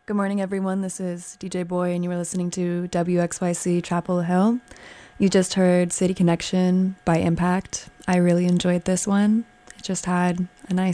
Good morning, everyone. This is DJ Boy, and you were listening to WXYC Chapel Hill. You just heard City Connection by Impact. I really enjoyed this one. It just had a nice